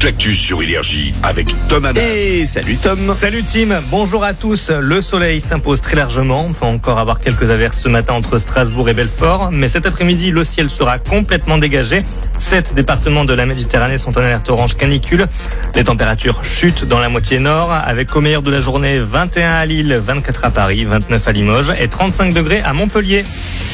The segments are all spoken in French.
l'actu sur Énergie avec Tom Hanan. Et salut Tom. Salut Tim, bonjour à tous. Le soleil s'impose très largement. On peut encore avoir quelques averses ce matin entre Strasbourg et Belfort. Mais cet après-midi, le ciel sera complètement dégagé. 7 départements de la Méditerranée sont en alerte orange canicule. Les températures chutent dans la moitié nord, avec au meilleur de la journée 21 à Lille, 24 à Paris, 29 à Limoges et 35 degrés à Montpellier.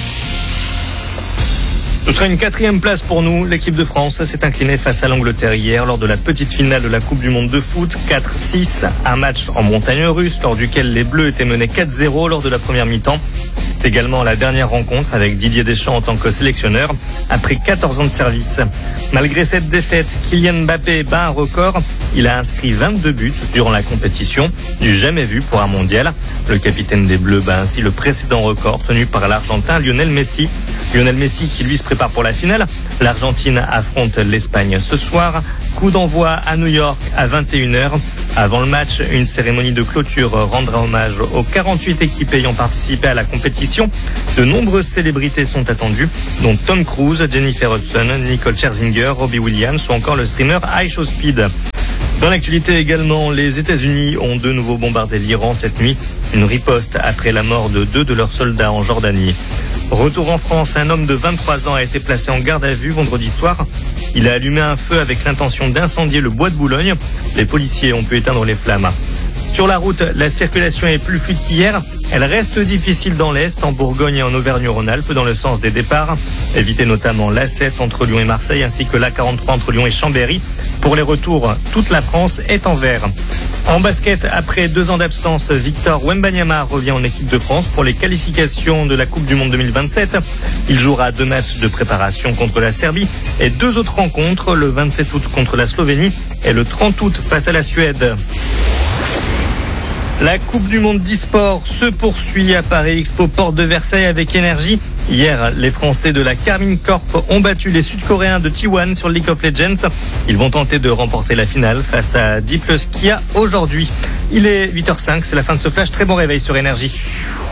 Ce sera une 4e place pour nous. L'équipe de France s'est inclinée face à l'Angleterre hier lors de la petite finale de la Coupe du Monde de foot. 4-6, un match en montagne russe lors duquel les Bleus étaient menés 4-0 lors de la première mi-temps. C'est également la dernière rencontre avec Didier Deschamps en tant que sélectionneur après 14 ans de service. Malgré cette défaite, Kylian Mbappé bat un record. Il a inscrit 22 buts durant la compétition, du jamais vu pour un mondial. Le capitaine des Bleus bat ainsi le précédent record tenu par l'Argentin Lionel Messi. Lionel Messi qui lui se prépare pour la finale. L'Argentine affronte l'Espagne ce soir. Coup d'envoi à New York à 21h. Avant le match, une cérémonie de clôture rendra hommage aux 48 équipes ayant participé à la compétition. De nombreuses célébrités sont attendues, dont Tom Cruise, Jennifer Hudson, Nicole Scherzinger, Robbie Williams ou encore le streamer iShowSpeed. Dans l'actualité également, les États-Unis ont de nouveau bombardé l'Iran cette nuit. Une riposte après la mort de 2 de leurs soldats en Jordanie. Retour en France, un homme de 23 ans a été placé en garde à vue vendredi soir. Il a allumé un feu avec l'intention d'incendier le bois de Boulogne. Les policiers ont pu éteindre les flammes. Sur la route, la circulation est plus fluide qu'hier. Elle reste difficile dans l'Est, en Bourgogne et en Auvergne-Rhône-Alpes dans le sens des départs. Évitez notamment l'A7 entre Lyon et Marseille ainsi que l'A43 entre Lyon et Chambéry. Pour les retours, toute la France est en vert. En basket, après 2 ans d'absence, Victor Wembanyama revient en équipe de France pour les qualifications de la Coupe du Monde 2027. Il jouera 2 matchs de préparation contre la Serbie et 2 autres rencontres, le 27 août contre la Slovénie et le 30 août face à la Suède. La Coupe du Monde d'e-sport se poursuit à Paris Expo Porte de Versailles avec Énergie. Hier, les Français de la Carmine Corp ont battu les Sud-Coréens de T1 sur League of Legends. Ils vont tenter de remporter la finale face à D+Kia aujourd'hui. Il est 8h05, c'est la fin de ce flash. Très bon réveil sur Énergie.